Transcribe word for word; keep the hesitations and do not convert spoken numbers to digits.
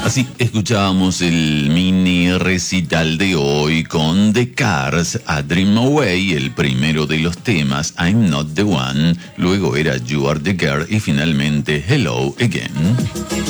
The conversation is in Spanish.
Así escuchábamos el mini recital de hoy con The Cars, A Dream Away, el primero de los temas, I'm Not the One, luego era You Are the Girl y finalmente Hello Again.